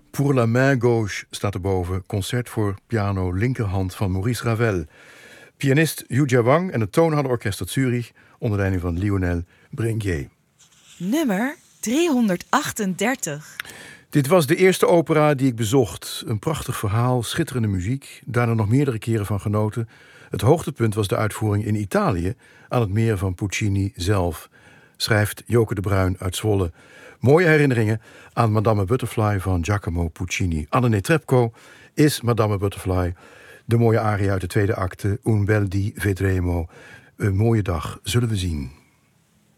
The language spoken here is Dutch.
Pour la main gauche staat erboven. Concert voor piano linkerhand van Maurice Ravel. Pianist Yu Wang en het Toonhallenorkest uit Zurich onder leiding van Lionel Bringuier. Nummer 338. Dit was de eerste opera die ik bezocht. Een prachtig verhaal, schitterende muziek. Daarna nog meerdere keren van genoten. Het hoogtepunt was de uitvoering in Italië aan het meer van Puccini zelf. Schrijft Joke de Bruin uit Zwolle. Mooie herinneringen aan Madame Butterfly van Giacomo Puccini. Anne Netrebko is Madame Butterfly. De mooie aria uit de tweede acte, Un bel di vedremo. Een mooie dag, zullen we zien.